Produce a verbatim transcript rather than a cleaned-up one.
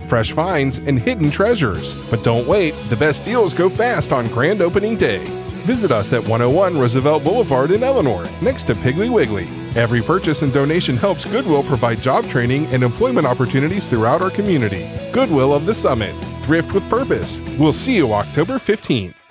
fresh finds, and hidden treasures. But don't wait, the best deals go fast on grand opening day. Visit us at one oh one Roosevelt Boulevard in Eleanor, next to Piggly Wiggly. Every purchase and donation helps Goodwill provide job training and employment opportunities throughout our community. Goodwill of the Summit. Thrift with purpose. We'll see you October fifteenth.